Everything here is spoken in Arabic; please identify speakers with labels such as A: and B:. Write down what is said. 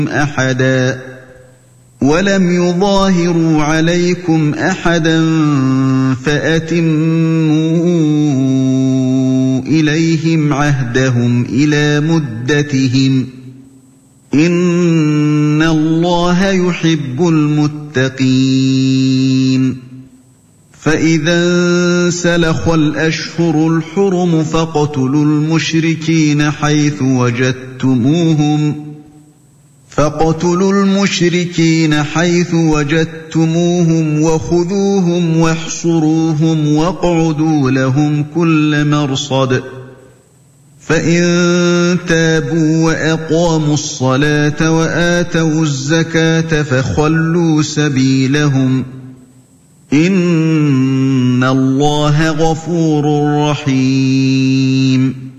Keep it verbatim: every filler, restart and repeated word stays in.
A: أحدا ولم يظاهروا عليكم أحدا فأتموا إليهم عهدهم إلى مدتهم إن الله يحب المتقين فإذا انسلخ الأشهر الحرم فاقتلوا المشركين حيث وجدتموهم فاقتلوا المشركين حيث وجدتموهم وخذوهم واحصروهم واقعدوا لهم كل مرصد فإن تابوا وأقاموا الصلاة وآتوا الزكاة فخلوا سبيلهم إن الله غفور رحيم